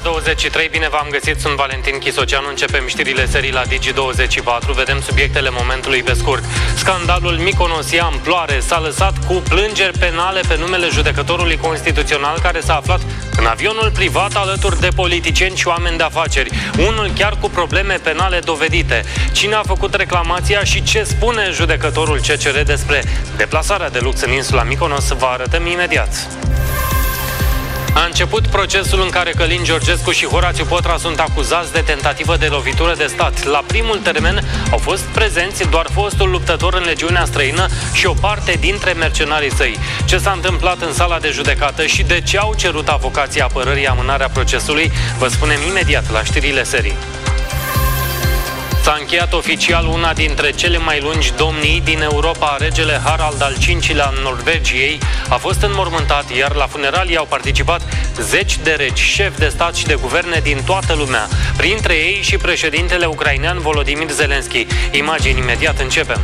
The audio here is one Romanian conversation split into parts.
23, bine v-am găsit, sunt Valentin Chisoceanu, începem știrile serii la Digi24, vedem subiectele momentului pe scurt. Scandalul Mykonos ia amploare, s-a lăsat cu plângeri penale pe numele judecătorului constituțional care s-a aflat în avionul privat alături de politicieni și oameni de afaceri, unul chiar cu probleme penale dovedite. Cine a făcut reclamația și ce spune judecătorul CCR despre deplasarea de lux în insula Mykonos, vă arătăm imediat. A început procesul în care Călin Georgescu și Horațiu Potra sunt acuzați de tentativă de lovitură de stat. La primul termen au fost prezenți doar fostul luptător în legiunea străină și o parte dintre mercenarii săi. Ce s-a întâmplat în sala de judecată și de ce au cerut avocații apărării amânarea procesului, vă spunem imediat la știrile serii. S-a încheiat oficial una dintre cele mai lungi domnii din Europa. Regele Harald al V-lea al Norvegiei a fost înmormântat, iar la funeralii au participat zeci de regi, șefi de stat și de guverne din toată lumea, printre ei și președintele ucrainean Volodymyr Zelensky. Imagini imediat, începem.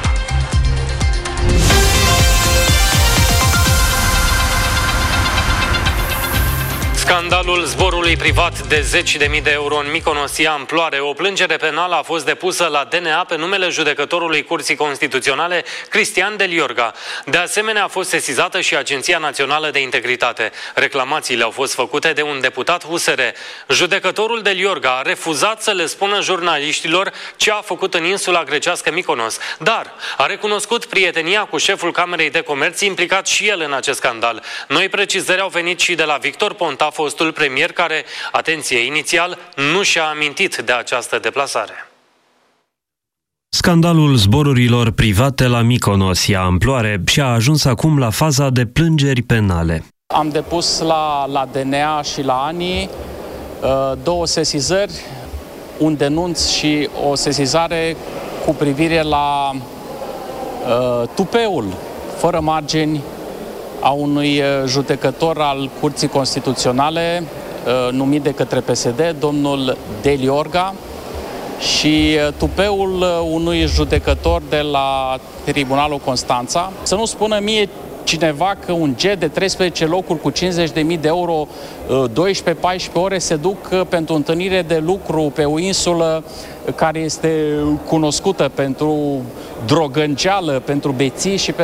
Scandalul zborului privat de zeci de mii de euro în Mykonos ia amploare. O plângere penală a fost depusă la DNA pe numele judecătorului Curții Constituționale, Cristian Del Iorga. De asemenea, a fost sesizată și Agenția Națională de Integritate. Reclamațiile au fost făcute de un deputat USR. Judecătorul Del Iorga a refuzat să le spună jurnaliștilor ce a făcut în insula grecească Mykonos, dar a recunoscut prietenia cu șeful Camerei de Comerț, implicat și el în acest scandal. Noi precizări au venit și de la Victor Ponta, fostul premier, care, atenție, inițial nu și-a amintit de această deplasare. Scandalul zborurilor private la Mykonos ia amploare și a ajuns acum la faza de plângeri penale. Am depus la DNA și la ANI două sesizări, un denunț și o sesizare cu privire la tupeul fără margini a unui judecător al Curții Constituționale numit de către PSD, domnul Del Iorga, și tupeul unui judecător de la Tribunalul Constanța. Să nu spună mie cineva că un jet de 13 locuri cu 50.000 de euro, 12-14 ore se duc pentru întâlnire de lucru pe o insulă care este cunoscută pentru drogănceală, pentru beții și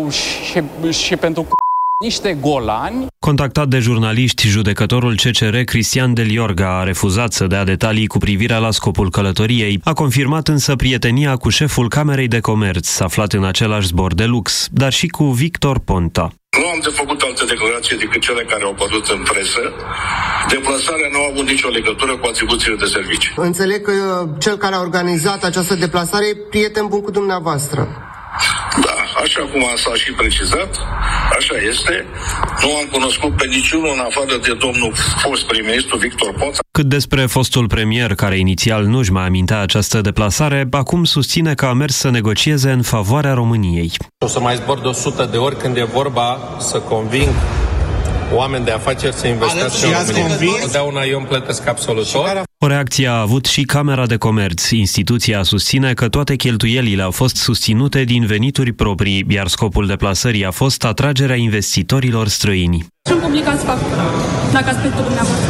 pentru niște golani. Contactat de jurnaliști, judecătorul CCR Cristian Del Iorga a refuzat să dea detalii cu privire la scopul călătoriei. A confirmat însă prietenia cu șeful Camerei de Comerț, aflat în același zbor de lux, dar și cu Victor Ponta. Nu am de făcut alte declarații decât cele care au apărut în presă. Deplasarea nu a avut nicio legătură cu atribuțiile de servicii. Înțeleg că cel care a organizat această deplasare e prieten bun cu dumneavoastră. Da, așa cum s-a și precizat, așa este. Nu am cunoscut pe niciunul în afară de domnul fost prim-ministru Victor Ponta. Cât despre fostul premier, care inițial nu-și mai amintea această deplasare, acum susține că a mers să negocieze în favoarea României. O să mai zbor de 100 de ori când e vorba să conving oameni de afaceri să investească în România. Totdeauna eu îmi plătesc absolut tot. O reacție a avut și Camera de Comerț. Instituția susține că toate cheltuielile au fost susținute din venituri proprii, iar scopul deplasării a fost atragerea investitorilor străini. Ce publicați fac, dacă aspectul dumneavoastră?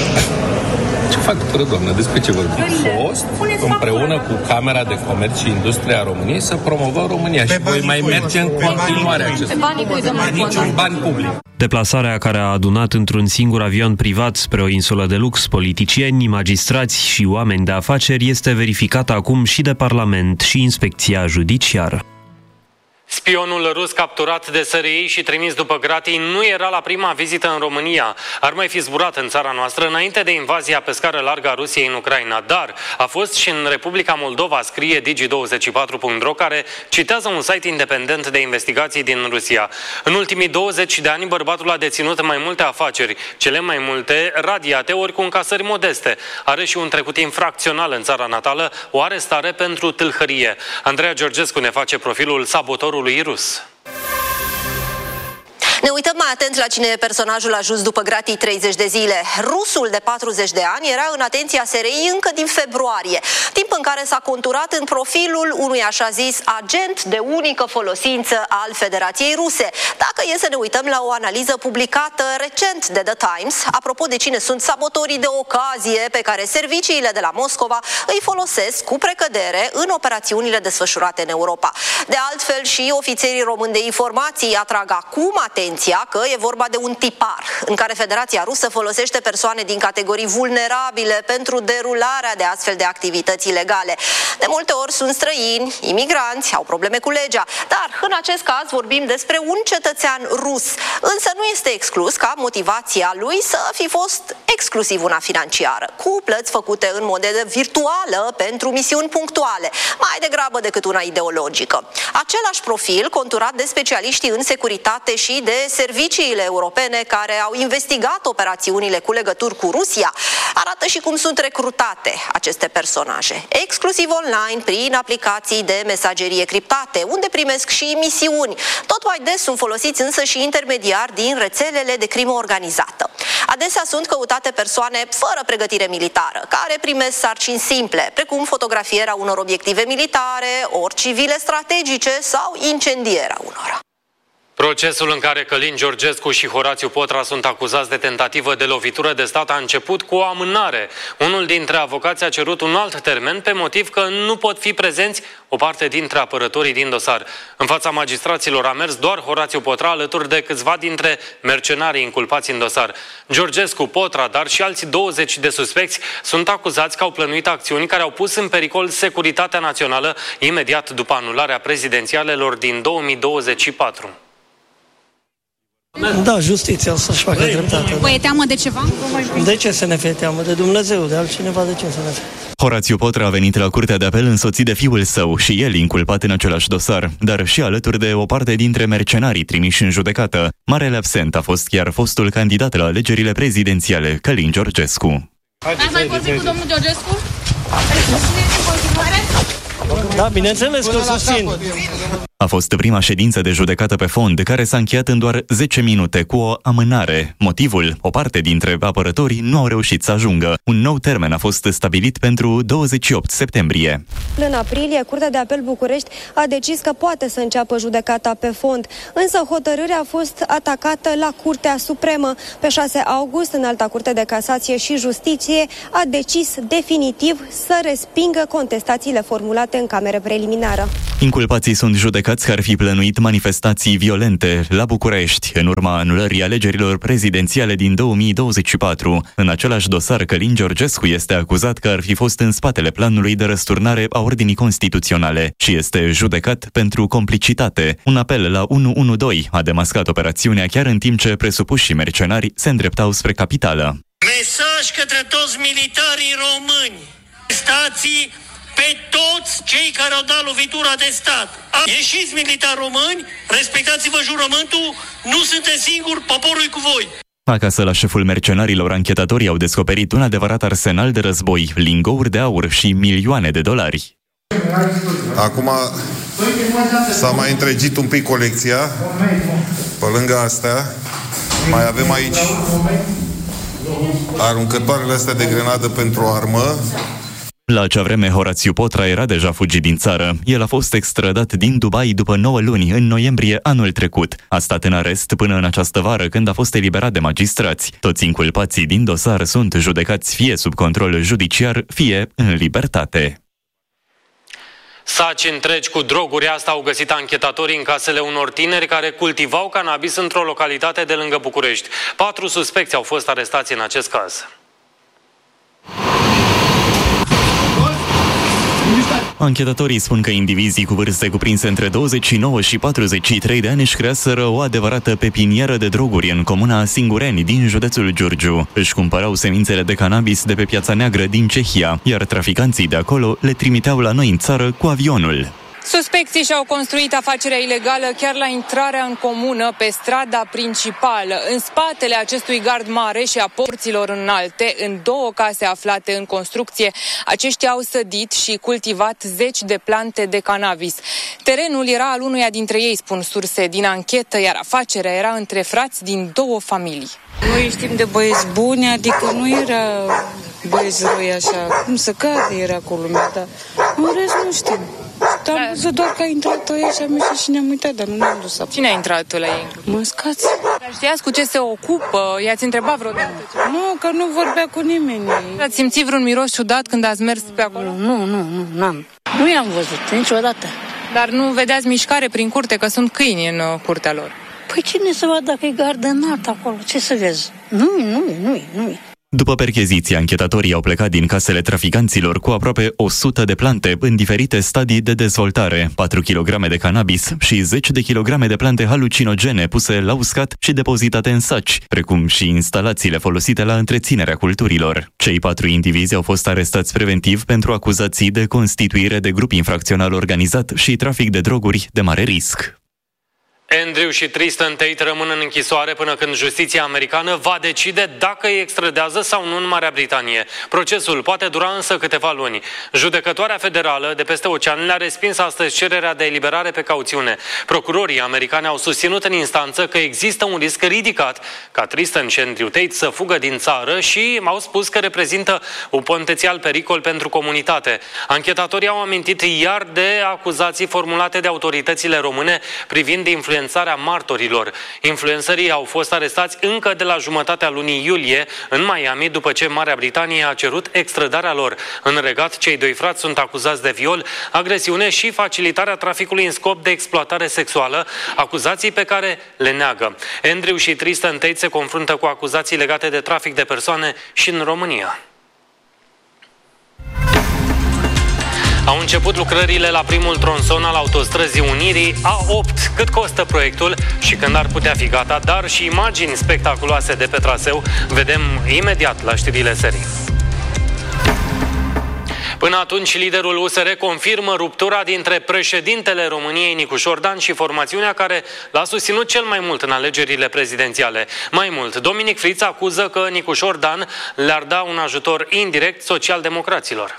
Ce factură, doamnă? Despre ce vorbim? Fost împreună cu Camera de Comerț și Industria României să promovăm România și voi mai merge în continuare acest niciun bani public. Deplasarea, care a adunat într-un singur avion privat spre o insulă de lux politicieni, magistrați și oameni de afaceri, este verificată acum și de Parlament și Inspecția Judiciară. Spionul rus capturat de SRI și trimis după gratii nu era la prima vizită în România. Ar mai fi zburat în țara noastră înainte de invazia pe scară largă a Rusiei în Ucraina, dar a fost și în Republica Moldova, scrie Digi24.ro, care citează un site independent de investigații din Rusia. În ultimii 20 de ani, bărbatul a deținut mai multe afaceri, cele mai multe radiate, ori cu încasări modeste. Are și un trecut infracțional în țara natală, o arestare pentru tâlhărie. Andreea Georgescu ne face profilul sabotorului rus. Ne uităm mai atent la cine e personajul ajuns după gratii 30 de zile. Rusul de 40 de ani era în atenția SRI încă din februarie, timp în care s-a conturat în profilul unui așa zis agent de unică folosință al Federației Ruse. Dacă e să ne uităm la o analiză publicată recent de The Times, apropo de cine sunt sabotorii de ocazie pe care serviciile de la Moscova îi folosesc cu precădere în operațiunile desfășurate în Europa. De altfel, și ofițerii români de informații atrag acum atenția că e vorba de un tipar în care Federația Rusă folosește persoane din categorii vulnerabile pentru derularea de astfel de activități ilegale. De multe ori sunt străini, imigranți, au probleme cu legea, dar în acest caz vorbim despre un cetățean rus. Însă nu este exclus ca motivația lui să fi fost exclusiv una financiară, cu plăți făcute în monedă virtuală pentru misiuni punctuale, mai degrabă decât una ideologică. Același profil conturat de specialiștii în securitate și de serviciile europene care au investigat operațiunile cu legături cu Rusia, arată și cum sunt recrutate aceste personaje, exclusiv online, prin aplicații de mesagerie criptate, unde primesc și misiuni. Tot mai des sunt folosiți însă și intermediari din rețelele de crimă organizată. Adesea sunt căutate persoane fără pregătire militară, care primesc sarcini simple, precum fotografierea unor obiective militare, ori civile strategice sau incendierea unora. Procesul în care Călin Georgescu și Horațiu Potra sunt acuzați de tentativă de lovitură de stat a început cu o amânare. Unul dintre avocați a cerut un alt termen pe motiv că nu pot fi prezenți o parte dintre apărătorii din dosar. În fața magistraților a mers doar Horațiu Potra alături de câțiva dintre mercenarii inculpați în dosar. Georgescu, Potra, dar și alții 20 de suspecți sunt acuzați că au plănuit acțiuni care au pus în pericol securitatea națională imediat după anularea prezidențialelor din 2024. Da, justiția să-și facă dreptate. Vă e teamă de ceva? De ce să ne fie teamă? De Dumnezeu, de altcineva, de ce să ne fie? Horațiu Potra a venit la Curtea de Apel însoțit de fiul său și el inculpat în același dosar, dar și alături de o parte dintre mercenarii trimiși în judecată. Marele absent a fost chiar fostul candidat la alegerile prezidențiale, Călin Georgescu. Ați mai vorbit cu domnul Georgescu? Da, bineînțeles că o susțin. A fost prima ședință de judecată pe fond, care s-a încheiat în doar 10 minute, cu o amânare. Motivul? O parte dintre apărătorii nu au reușit să ajungă. Un nou termen a fost stabilit pentru 28 septembrie. În aprilie, Curtea de Apel București a decis că poate să înceapă judecata pe fond, însă hotărârea a fost atacată la Curtea Supremă. Pe 6 august, Înalta Curte de Casație și Justiție a decis definitiv să respingă contestațiile formulate în cameră preliminară. Inculpații sunt judecați că ar fi plănuit manifestații violente la București, în urma anulării alegerilor prezidențiale din 2024. În același dosar, Călin Georgescu este acuzat că ar fi fost în spatele planului de răsturnare a ordinii constituționale și este judecat pentru complicitate. Un apel la 112 a demascat operațiunea chiar în timp ce presupușii mercenari se îndreptau spre capitală. Mesaj către toți militarii români. Stații pe toți cei care au dat lovitura de stat. Ieșiți militari români, respectați-vă jurământul, nu sunteți singuri, poporul e cu voi. Acasă la șeful mercenarilor, anchetatorii au descoperit un adevărat arsenal de război, lingouri de aur și milioane de dolari. Acum s-a mai întregit un pic colecția. Pe lângă astea mai avem aici aruncătoarele astea de grenadă pentru armă. La acea vreme, Horațiu Potra era deja fugit din țară. El a fost extradat din Dubai după 9 luni, în noiembrie anul trecut. A stat în arest până în această vară, când a fost eliberat de magistrați. Toți inculpații din dosar sunt judecați fie sub control judiciar, fie în libertate. Saci întregi cu droguri, asta au găsit anchetatorii în casele unor tineri care cultivau cannabis într-o localitate de lângă București. 4 suspecți au fost arestați în acest caz. Anchetatorii spun că indivizii cu vârste cuprinse între 29 și 43 de ani își creaseră o adevărată pepinieră de droguri în comuna Singureni din județul Giurgiu. Își cumpărau semințele de cannabis de pe Piața Neagră din Cehia, iar traficanții de acolo le trimiteau la noi în țară cu avionul. Suspecții și-au construit afacerea ilegală chiar la intrarea în comună pe strada principală. În spatele acestui gard mare și a porților înalte, în 2 case aflate în construcție, aceștia au sădit și cultivat 10 de plante de cannabis. Terenul era al unuia dintre ei, spun surse din anchetă, iar afacerea era între frați din 2 familii. Noi știm de băieți buni, adică nu era băieți răi așa, cum să cadă era cu lumea, dar în rest nu știm. Am văzut doar că a intrat ăia și am ieșit și ne-am uitat, dar nu ne-am dus apă. Cine a intrat la ei? Măscați. Dar știați cu ce se ocupă? I-ați întrebat vreodată? Nu, că nu vorbea cu nimeni. Ați simțit vreun miros ciudat când ați mers pe acolo? N-am. Nu i-am văzut niciodată. Dar nu vedeați mișcare prin curte, că sunt câini în curtea lor? Păi cine să vadă dacă e gardă înaltă acolo? Ce să vezi? Nu-i. După percheziție, anchetatorii au plecat din casele traficanților cu aproape 100 de plante în diferite stadii de dezvoltare, 4 kg de cannabis și 10 de kilograme de plante halucinogene puse la uscat și depozitate în saci, precum și instalațiile folosite la întreținerea culturilor. Cei 4 indivizi au fost arestați preventiv pentru acuzații de constituire de grup infracțional organizat și trafic de droguri de mare risc. Andrew și Tristan Tate rămân în închisoare până când justiția americană va decide dacă îi extradează sau nu în Marea Britanie. Procesul poate dura însă câteva luni. Judecătoarea federală de peste ocean le-a respins astăzi cererea de eliberare pe cauțiune. Procurorii americani au susținut în instanță că există un risc ridicat ca Tristan și Andrew Tate să fugă din țară și au spus că reprezintă un potențial pericol pentru comunitate. Anchetatorii au amintit iar de acuzații formulate de autoritățile române privind influențarea martorilor. Influențării au fost arestați încă de la jumătatea lunii iulie în Miami, după ce Marea Britanie a cerut extradarea lor. În Regat, cei 2 frați sunt acuzați de viol, agresiune și facilitarea traficului în scop de exploatare sexuală, acuzații pe care le neagă. Andrew și Tristan Tate se confruntă cu acuzații legate de trafic de persoane și în România. Au început lucrările la primul tronson al autostrăzii Unirii A8. Cât costă proiectul și când ar putea fi gata, dar și imagini spectaculoase de pe traseu, vedem imediat la știrile serii. Până atunci, liderul USR confirmă ruptura dintre președintele României, Nicușor Dan, și formațiunea care l-a susținut cel mai mult în alegerile prezidențiale. Mai mult, Dominic Friț acuză că Nicușor Dan le-ar da un ajutor indirect socialdemocraților.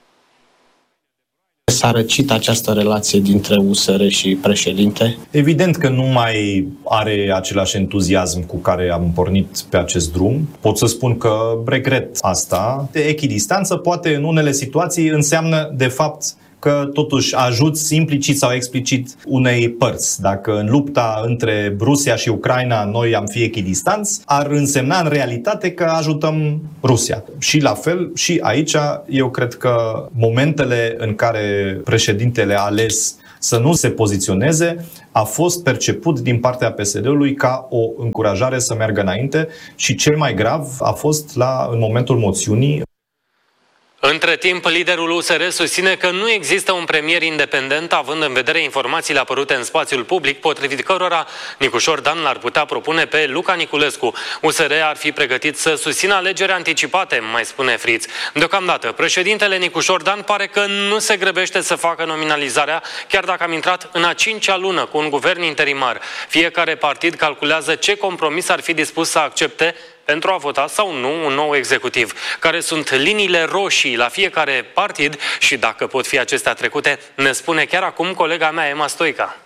S-a răcit această relație dintre USR și președinte? Evident că nu mai are același entuziasm cu care am pornit pe acest drum. Pot să spun că regret asta. Echidistanță poate în unele situații înseamnă de fapt că totuși ajuți implicit sau explicit unei părți. Dacă în lupta între Rusia și Ucraina noi am fi echidistanți, ar însemna în realitate că ajutăm Rusia. Și la fel, și aici, eu cred că momentele în care președintele a ales să nu se poziționeze a fost perceput din partea PSD-ului ca o încurajare să meargă înainte și cel mai grav a fost în momentul moțiunii. Între timp, liderul USR susține că nu există un premier independent, având în vedere informațiile apărute în spațiul public, potrivit cărora Nicușor Dan l-ar putea propune pe Luca Niculescu. USR ar fi pregătit să susțină alegeri anticipate, mai spune Friț. Deocamdată, președintele Nicușor Dan pare că nu se grăbește să facă nominalizarea, chiar dacă am intrat în a 5-a lună cu un guvern interimar. Fiecare partid calculează ce compromis ar fi dispus să accepte pentru a vota sau nu un nou executiv. Care sunt liniile roșii la fiecare partid și dacă pot fi acestea trecute, ne spune chiar acum colega mea, Emma Stoica.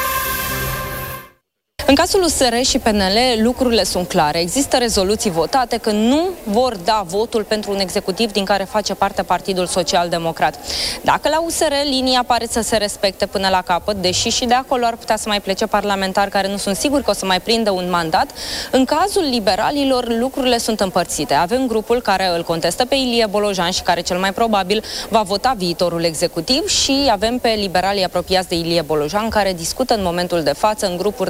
În cazul USR și PNL, lucrurile sunt clare. Există rezoluții votate că nu vor da votul pentru un executiv din care face parte Partidul Social-Democrat. Dacă la USR linia pare să se respecte până la capăt, deși și de acolo ar putea să mai plece parlamentari care nu sunt siguri că o să mai prindă un mandat, în cazul liberalilor lucrurile sunt împărțite. Avem grupul care îl contestă pe Ilie Bolojan și care cel mai probabil va vota viitorul executiv și avem pe liberalii apropiați de Ilie Bolojan care discută în momentul de față în grupuri destul de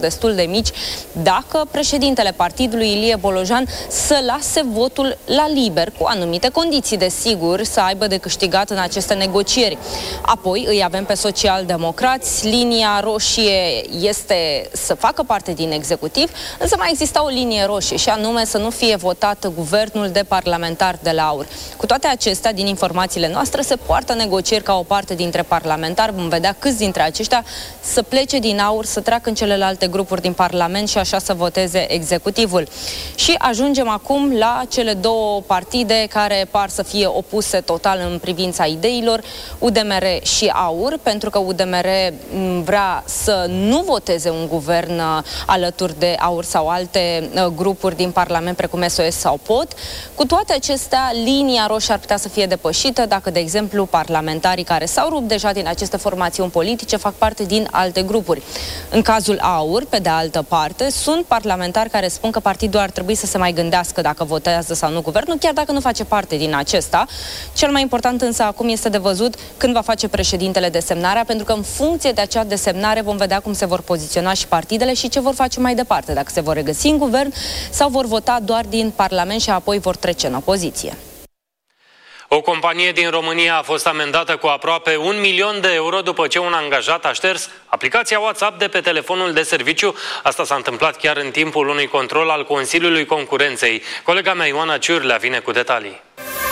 mici, dacă președintele partidului Ilie Bolojan să lase votul la liber, cu anumite condiții, desigur, să aibă de câștigat în aceste negocieri. Apoi îi avem pe socialdemocrați, linia roșie este să facă parte din executiv, însă mai exista o linie roșie și anume să nu fie votat guvernul de parlamentari de la AUR. Cu toate acestea, din informațiile noastre, se poartă negocieri ca o parte dintre parlamentari, vom vedea câți dintre aceștia să plece din AUR, să treacă în celelalte grupuri din Parlament și așa să voteze executivul. Și ajungem acum la cele două partide care par să fie opuse total în privința ideilor, UDMR și AUR, pentru că UDMR vrea să nu voteze un guvern alături de AUR sau alte grupuri din Parlament, precum SOS sau POT. Cu toate acestea, linia roșie ar putea să fie depășită dacă, de exemplu, parlamentarii care s-au rupt deja din aceste formațiuni politice fac parte din alte grupuri. În cazul AUR, pe de altă parte, sunt parlamentari care spun că partidul ar trebui să se mai gândească dacă votează sau nu guvernul, chiar dacă nu face parte din acesta. Cel mai important însă acum este de văzut când va face președintele desemnarea, pentru că în funcție de acea desemnare vom vedea cum se vor poziționa și partidele și ce vor face mai departe, dacă se vor regăsi în guvern sau vor vota doar din Parlament și apoi vor trece în opoziție. O companie din România a fost amendată cu aproape 1 milion de euro după ce un angajat a șters aplicația WhatsApp de pe telefonul de serviciu. Asta s-a întâmplat chiar în timpul unui control al Consiliului Concurenței. Colega mea Ioana Ciurlea vine cu detalii.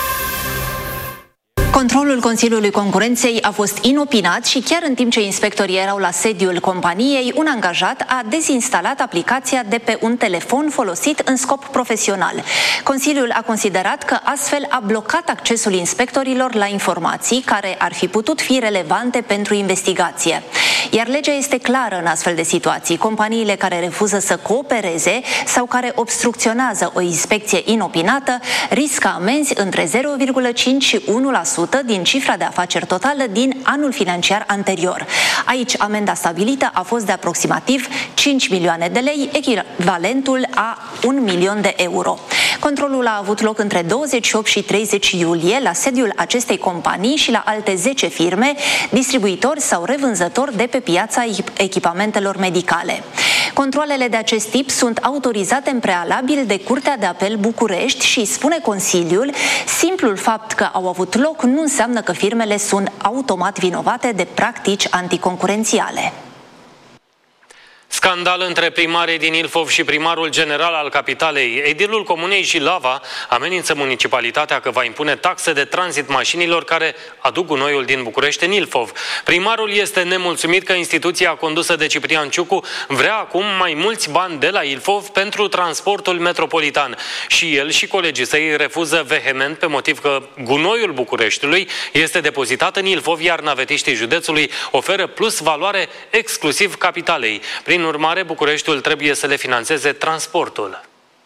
Controlul Consiliului Concurenței a fost inopinat și chiar în timp ce inspectorii erau la sediul companiei, un angajat a dezinstalat aplicația de pe un telefon folosit în scop profesional. Consiliul a considerat că astfel a blocat accesul inspectorilor la informații care ar fi putut fi relevante pentru investigație. Iar legea este clară în astfel de situații. Companiile care refuză să coopereze sau care obstrucționează o inspecție inopinată riscă amenzi între 0,5 și 1% din cifra de afaceri totală din anul financiar anterior. Aici, amenda stabilită a fost de aproximativ 5 milioane de lei, echivalentul a 1 milion de euro. Controlul a avut loc între 28 și 30 iulie la sediul acestei companii și la alte 10 firme, distribuitori sau revânzători de pe piața echipamentelor medicale. Controalele de acest tip sunt autorizate în prealabil de Curtea de Apel București și, spune Consiliul, simplul fapt că au avut loc nu înseamnă că firmele sunt automat vinovate de practici anticoncurențiale. Scandal între primarii din Ilfov și primarul general al capitalei. Edilul Comunei Jilava amenință municipalitatea că va impune taxe de tranzit mașinilor care aduc gunoiul din București în Ilfov. Primarul este nemulțumit că instituția condusă de Ciprian Ciucu vrea acum mai mulți bani de la Ilfov pentru transportul metropolitan. Și el și colegii săi refuză vehement pe motiv că gunoiul Bucureștiului este depozitat în Ilfov, iar navetiștii județului oferă plus valoare exclusiv capitalei. Prin urmare, Bucureștiul trebuie să le finanțeze transportul.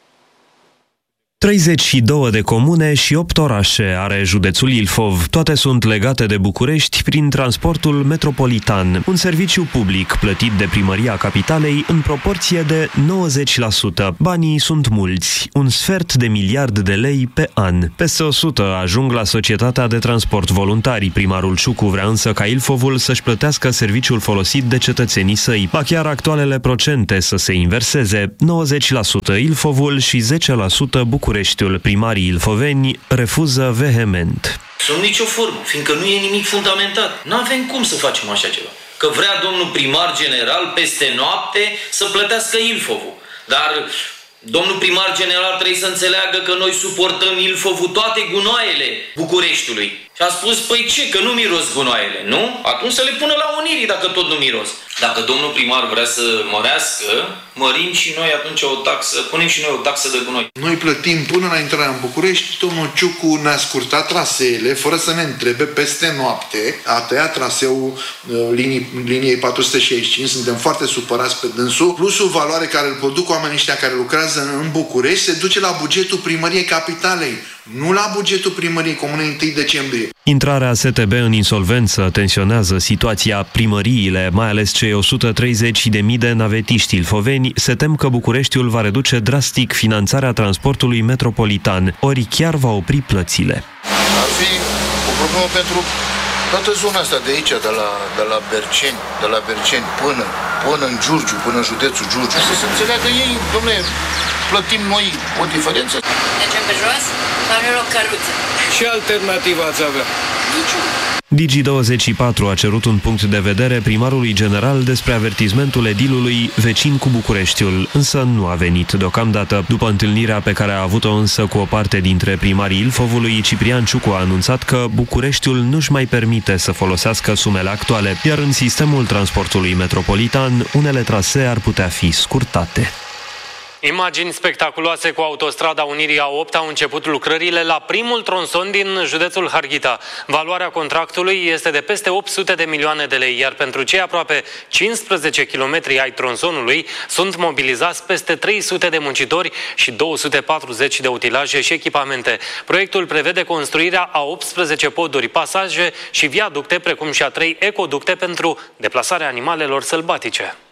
32 de comune și 8 orașe are județul Ilfov. Toate sunt legate de București prin transportul metropolitan, un serviciu public plătit de primăria capitalei în proporție de 90%. Banii sunt mulți, 1/2 de miliard de lei pe an. Peste 100 ajung la Societatea de Transport Voluntari. Primarul Ciucu vrea însă ca Ilfovul să-și plătească serviciul folosit de cetățenii săi. Ba chiar actualele procente să se inverseze, 90% Ilfovul și 10% Bucureștiul. Primarii ilfoveni refuză vehement. Sub nicio formă, fiindcă nu e nimic fundamentat. Nu avem cum să facem așa ceva. Că vrea domnul primar general peste noapte să plătească Ilfovul. Dar domnul primar general trebuie să înțeleagă că noi suportăm Ilfovul toate gunoaiele Bucureștiului. Și a spus, păi ce, că nu miros gunoaiele, nu? Atunci să le pună la unirii dacă tot nu miros. Dacă domnul primar vrea să mărească, mărim și noi atunci o taxă, punem și noi o taxă de gunoi. Noi plătim până la intrarea în București, domnul Ciucu ne-a scurtat traseele, fără să ne întrebe, peste noapte, a tăiat traseul liniei 465, suntem foarte supărați pe dânsul, plusul valoare care îl produc oamenii ăștia care lucrează în București se duce la bugetul primăriei capitalei, nu la bugetul primăriei Comunei 1 decembrie. Intrarea STB în insolvență tensionează situația. Primăriile, mai ales cei 130.000 de navetiști ilfoveni, se tem că Bucureștiul va reduce drastic finanțarea transportului metropolitan, ori chiar va opri plățile. Ar fi o problemă pentru toată zona asta de aici, de la Berceni până până în Giurgiu, până în județul Giurgiu. Să se înțeleagă ei, dom'le, plătim noi o diferență. Mergem pe jos, la mijloc căruță. Ce alternativă ați avea? Digi24 a cerut un punct de vedere primarului general despre avertismentul edilului vecin cu Bucureștiul, însă nu a venit deocamdată. După întâlnirea pe care a avut-o însă cu o parte dintre primarii Ilfovului, Ciprian Ciucu a anunțat că Bucureștiul nu-și mai permite să folosească sumele actuale, iar în sistemul transportului metropolitan, unele trasee ar putea fi scurtate. Imagini spectaculoase cu autostrada Unirii A8 au început lucrările la primul tronson din județul Harghita. Valoarea contractului este de peste 800 de milioane de lei, iar pentru cei aproape 15 km ai tronsonului sunt mobilizați peste 300 de muncitori și 240 de utilaje și echipamente. Proiectul prevede construirea a 18 poduri, pasaje și viaducte, precum și a 3 ecoducte pentru deplasarea animalelor sălbatice.